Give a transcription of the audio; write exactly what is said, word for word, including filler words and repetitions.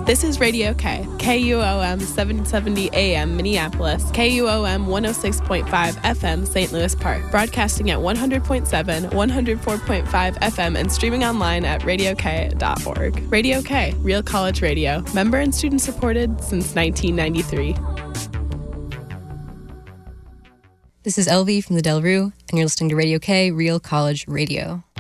This is Radio K, K U O M seven seventy A M Minneapolis, K U O M one oh six point five F M Saint Louis Park, broadcasting at one hundred point seven, one oh four point five F M and streaming online at radio k dot org. Radio K, Real College Radio, member and student supported since nineteen ninety-three. This is Elvie from the Del Rue, and you're listening to Radio K, Real College Radio.